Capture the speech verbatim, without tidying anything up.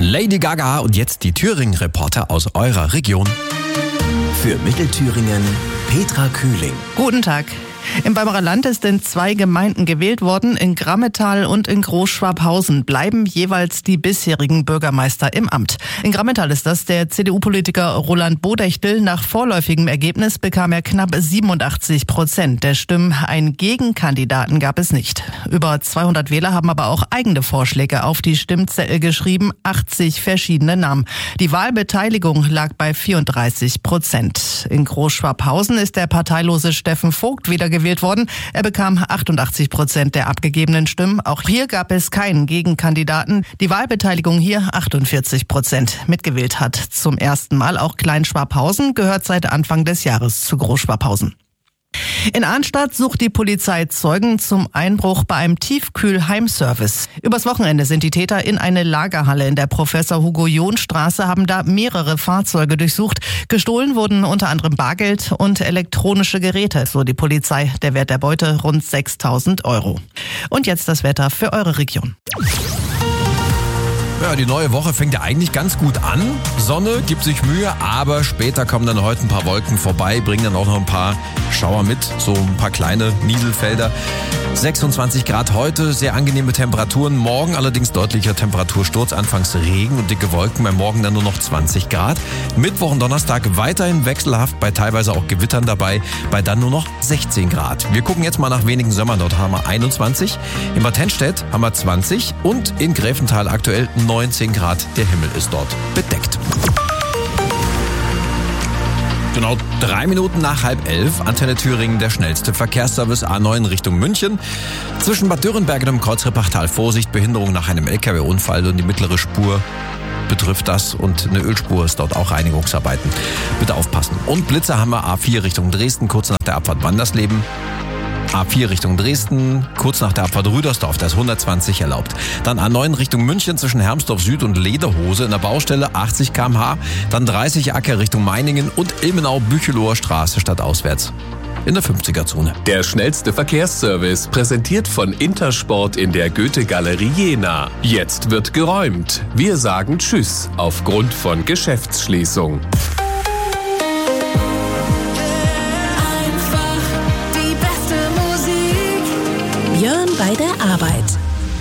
Lady Gaga und jetzt die Thüringen-Reporter aus eurer Region. Für Mittelthüringen Petra Kühling. Guten Tag. Im Weimarer Land ist in zwei Gemeinden gewählt worden. In Grammetal und in Großschwabhausen bleiben jeweils die bisherigen Bürgermeister im Amt. In Grammetal ist das der C D U-Politiker Roland Bodechtel. Nach vorläufigem Ergebnis bekam er knapp siebenundachtzig Prozent der Stimmen. Einen Gegenkandidaten gab es nicht. Über zweihundert Wähler haben aber auch eigene Vorschläge auf die Stimmzettel geschrieben. achtzig verschiedene Namen. Die Wahlbeteiligung lag bei vierunddreißig Prozent. In Großschwabhausen ist der parteilose Steffen Vogt wieder gewählt worden. Er bekam achtundachtzig Prozent der abgegebenen Stimmen. Auch hier gab es keinen Gegenkandidaten. Die Wahlbeteiligung hier achtundvierzig Prozent. Mitgewählt hat zum ersten Mal auch Kleinschwabhausen, gehört seit Anfang des Jahres zu Großschwabhausen. In Arnstadt sucht die Polizei Zeugen zum Einbruch bei einem Tiefkühlheimservice. Übers Wochenende sind die Täter in eine Lagerhalle in der Professor-Hugo-John-Straße, haben da mehrere Fahrzeuge durchsucht. Gestohlen wurden unter anderem Bargeld und elektronische Geräte, so die Polizei. Der Wert der Beute rund sechstausend Euro. Und jetzt das Wetter für eure Region. Ja, die neue Woche fängt ja eigentlich ganz gut an. Sonne gibt sich Mühe, aber später kommen dann heute ein paar Wolken vorbei, bringen dann auch noch ein paar Schauer mit, so ein paar kleine Nieselfelder. sechsundzwanzig Grad heute, sehr angenehme Temperaturen. Morgen allerdings deutlicher Temperatursturz, anfangs Regen und dicke Wolken, beim Morgen dann nur noch zwanzig Grad. Mittwoch und Donnerstag weiterhin wechselhaft, bei teilweise auch Gewittern dabei, bei dann nur noch sechzehn Grad. Wir gucken jetzt mal nach wenigen Sommern, dort haben wir einundzwanzig, in Bad Hennstedt haben wir zwanzig und in Gräfenthal aktuell neunzehn Grad. Der Himmel ist dort bedeckt. Genau drei Minuten nach halb elf, Antenne Thüringen, der schnellste Verkehrsservice A neun Richtung München. Zwischen Bad Dürrenberg und dem Kreuz Rippachtal Vorsicht, Behinderung nach einem L K W-Unfall und die mittlere Spur betrifft das und eine Ölspur ist dort auch Reinigungsarbeiten. Bitte aufpassen. Und Blitzer haben wir A vier Richtung Dresden, kurz nach der Abfahrt Wandersleben. A vier Richtung Dresden, kurz nach der Abfahrt Rüdersdorf, da ist hundertzwanzig erlaubt. Dann A neun Richtung München zwischen Hermsdorf Süd und Lederhose in der Baustelle achtzig Kilometer pro Stunde. Dann dreißig Acker Richtung Meiningen und Ilmenau-Bücheloher Straße stadtauswärts in der fünfziger-Zone. Der schnellste Verkehrsservice, präsentiert von Intersport in der Goethe-Galerie Jena. Jetzt wird geräumt. Wir sagen Tschüss aufgrund von Geschäftsschließung. Björn bei der Arbeit.